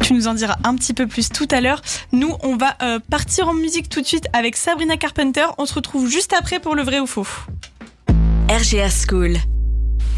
Tu nous en diras un petit peu plus tout à l'heure. Nous, on va partir en musique tout de suite avec Sabrina Carpenter. On se retrouve juste après pour le vrai ou faux. RGR School,